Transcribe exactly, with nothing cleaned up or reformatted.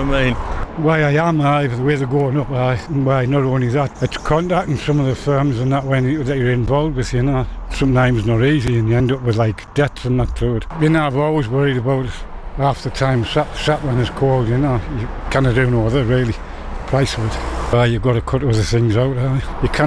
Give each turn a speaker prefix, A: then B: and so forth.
A: I mean?
B: Why I am, aye, the way they're going up, aye, and why not only that, it's contacting some of the firms and that when you, that you're involved with, you know, sometimes not easy and you end up with like debts and that to it. You know, I've always worried about half the time sat, sat when it's cold, you know, you cannot do no other really, price of it. Aye, you've got to cut other things out, aye. You can't